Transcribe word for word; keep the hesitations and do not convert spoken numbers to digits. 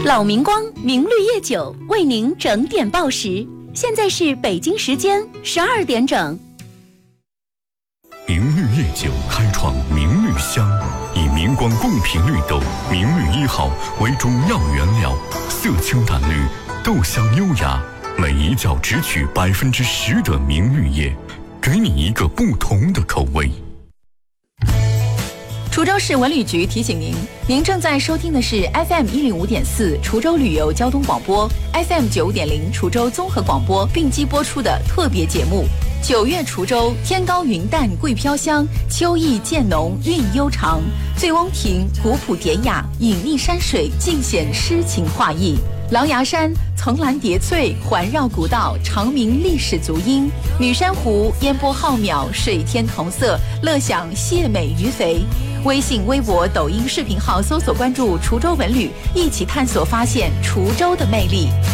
老明光明绿叶酒为您整点报时，现在是北京时间十二点整。 明绿叶酒开创明绿香，以明光贡品绿豆明绿一号为主要原料，色清淡绿，豆香优雅，每一窖只取百分之十的明绿叶，给你一个不同的口味。 滁州市文旅局提醒您，您正在收听的是 F M 一零五点四滁州旅游交通广播 ，F M 九点零滁州综合广播并机播出的特别节目。九月滁州，天高云淡桂飘香，秋意渐浓韵悠长。醉翁亭古朴典雅，隐匿山水尽显诗情画意。狼牙山层峦叠翠，环绕古道，长鸣历史足音。女山湖烟波浩渺，水天同色，乐享蟹美鱼肥。微信、微博、抖音视频号搜索关注滁州文旅，一起探索发现滁州的魅力。